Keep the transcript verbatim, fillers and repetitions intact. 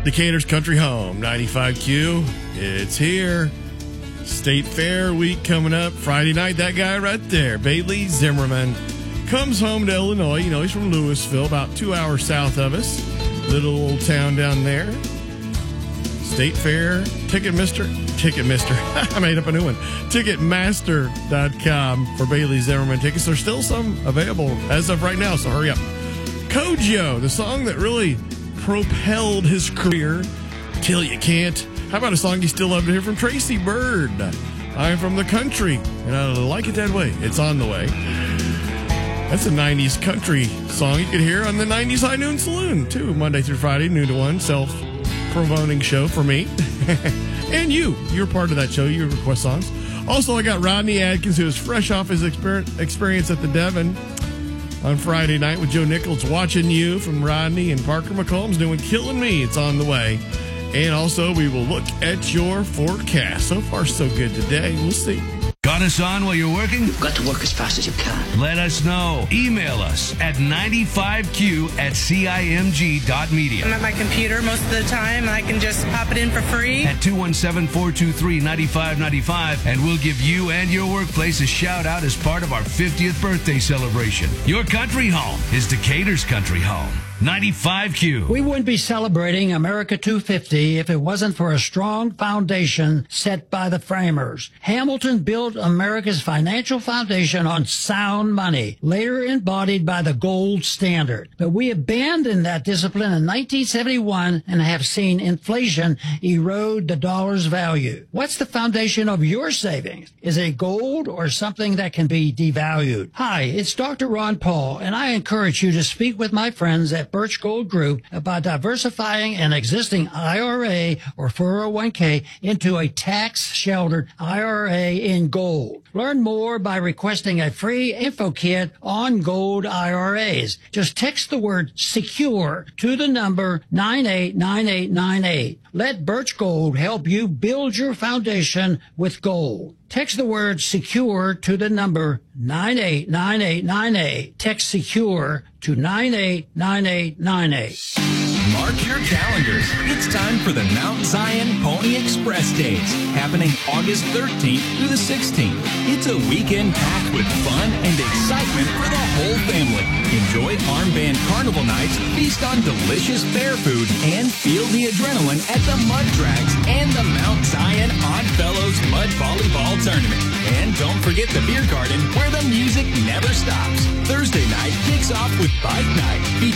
Decatur's Country Home, ninety-five Q. It's here. State Fair week coming up. Friday night, that guy right there, Bailey Zimmerman, comes home to Illinois. You know, he's from Louisville, about two hours south of us. Little old town down there. State Fair, Ticket Mister, Ticket Mister. I made up a new one. Ticketmaster dot com for Bailey Zimmerman tickets. There's still some available as of right now, so hurry up. Kojo, the song that really propelled his career, Till You Can't. How about a song you still love to hear from Tracy Byrd? I'm from the country, and I like it that way. It's on the way. That's a nineties country song you could hear on the nineties High Noon Saloon, too, Monday through Friday, noon to one, self-promoting show for me. And you. You're part of that show. You request songs. Also, I got Rodney Adkins, who is fresh off his exper- experience at the Devon on Friday night with Joe Nichols, Watching You from Rodney, and Parker McCombs doing Killing Me. It's on the way. And also, we will look at your forecast. So far, so good today. We'll see. Got us on while you're working? You've got to work as fast as you can. Let us know. Email us at ninety-five Q at C I M G dot media. I'm at my computer most of the time, and I can just pop it in for free. At two one seven, four two three, nine five nine five, and we'll give you and your workplace a shout out as part of our fiftieth birthday celebration. Your country home is Decatur's Country Home. ninety-five Q. We wouldn't be celebrating America two fifty if it wasn't for a strong foundation set by the framers. Hamilton built America's financial foundation on sound money, later embodied by the gold standard. But we abandoned that discipline in nineteen seventy-one and have seen inflation erode the dollar's value. What's the foundation of your savings? Is it gold or something that can be devalued? Hi, it's Doctor Ron Paul, and I encourage you to speak with my friends at Birch Gold Group about diversifying an existing I R A or four oh one k into a tax-sheltered I R A in gold. Learn more by requesting a free info kit on gold I R As. Just text the word SECURE to the number nine eight nine eight nine eight. Let Birch Gold help you build your foundation with gold. Text the word SECURE to the number nine eight nine eight nine eight. Text SECURE to nine eight nine eight nine eight. Mark your calendars. It's time for the Mount Zion Pony Express Days, happening August thirteenth through the sixteenth. It's a weekend packed with fun and excitement for the whole family. Enjoy armband carnival nights, feast on delicious fair food, and feel the adrenaline at the Mud Tracks and the Mount Zion Oddfellows Mud Volleyball Tournament. And don't forget the beer garden, where the music never stops. Thursday night kicks off with Bike Night,